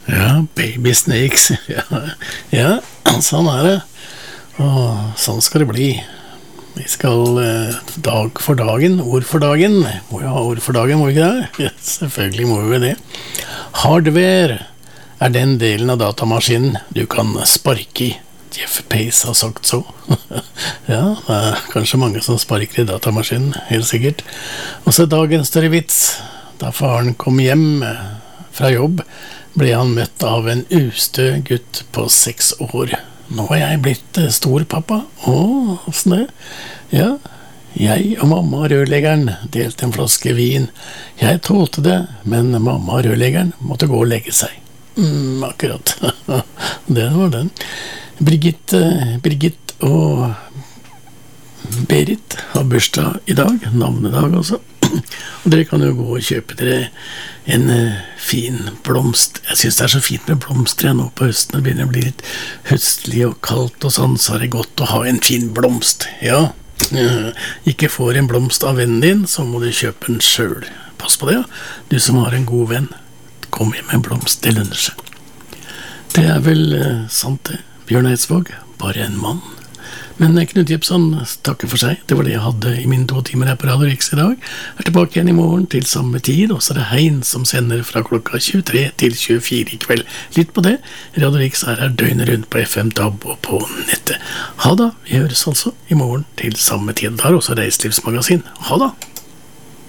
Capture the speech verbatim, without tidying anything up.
Ja, baby snakes. Ja, ja, sånn er det. Og sånn skal det bli. Vi skal eh, dag for dagen, ord for dagen. Må jo ha ord for dagen, må vi ikke det? Ja, selvfølgelig må vi det. Hardware er den delen av datamaskinen du kan sparke i. Jeff Pace har sagt så. Ja, det er kanskje mange som sparker i datamaskinen, helt sikkert. Og så dagens større vits. Da faren kom hjem fra jobb, ble han møtt av en ustø gutt på seks år. Nå er jeg blitt stor, pappa. Åh, åssen det? Ja, jeg og mamma rørleggeren delte en flaske vin. Jeg tålte det, men mamma rørleggeren måtte gå og legge seg. Mm, akkurat. Det var den. Brigitte, Brigitte og Berit har bursdag i dag, navnedag også. Og dere kan jo gå og kjøpe dere en uh, fin blomst. Jeg synes det er så fint med blomster nå på høsten. Det begynner å bli litt høstlig og kaldt og sånn, så er det godt å ha en fin blomst. Ja, uh, ikke får en blomst av vennen din, så må du kjøpe den selv. Pass på det, ja. Du som har en god venn, kom hjem med en blomst, det lønner seg. Det er vel uh, sant det. Bjørn Eidsvåg, bare en mann. Men Knut Jepsen takker for seg. Det var det jeg hadde i mine to timer her på Radio Riks i dag. Jeg er tilbake igjen i morgen til samme tid, og så er det Hein som sender fra klokka tjuetre til tjuefire i kveld. Litt på det. Radio Riks er her døgnet rundt på F M D A B og på nettet. Ha da, vi høres altså i morgen til samme tid. Det er også Reiselivsmagasin. Ha da!